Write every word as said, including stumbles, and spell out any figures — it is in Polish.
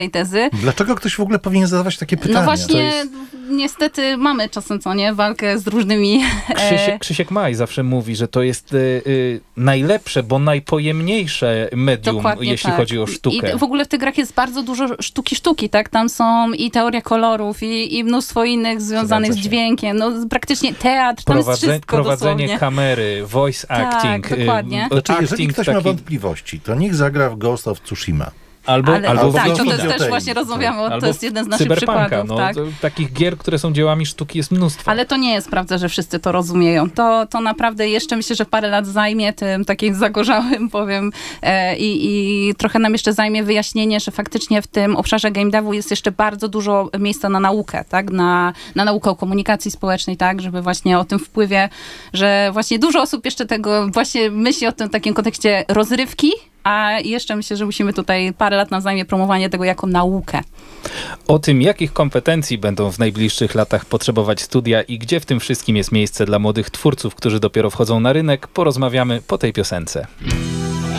tej tezy. Dlaczego ktoś w ogóle powinien zadawać takie pytania? No właśnie, jest... niestety mamy czasem, co nie, walkę z różnymi... Krzysiek, Krzysiek Maj zawsze mówi, że to jest y, y, najlepsze, bo najpojemniejsze medium, Dokładnie jeśli tak. chodzi o sztukę. I w ogóle w tych grach jest bardzo dużo sztuki sztuki, tak? Tam są i teoria kolorów, i, i mnóstwo innych związanych z dźwiękiem. No praktycznie teatr, tam jest Prowadze, wszystko prowadzenie dosłownie. kamery, voice acting. Tak, dokładnie. y, Znaczy, jeżeli acting ktoś taki... ma wątpliwości, to niech zagra w Ghost of Tsushima. Albo, Ale, albo tak, w to, to Wiedźmina. też właśnie rozmawiamy, o, to Albo jest jeden z naszych Cyberpunka. przykładów. No, tak. to, takich gier, które są dziełami sztuki jest mnóstwo. Ale to nie jest prawda, że wszyscy to rozumieją. To, to naprawdę jeszcze myślę, że parę lat zajmie tym takim zagorzałym, powiem, e, i, i trochę nam jeszcze zajmie wyjaśnienie, że faktycznie w tym obszarze game devu jest jeszcze bardzo dużo miejsca na naukę, tak? Na, na naukę o komunikacji społecznej, tak? Żeby właśnie o tym wpływie, że właśnie dużo osób jeszcze tego właśnie myśli o tym takim kontekście rozrywki, a jeszcze myślę, że musimy tutaj parę lat nam zajmie promowanie tego jako naukę. O tym, jakich kompetencji będą w najbliższych latach potrzebować studia i gdzie w tym wszystkim jest miejsce dla młodych twórców, którzy dopiero wchodzą na rynek, porozmawiamy po tej piosence.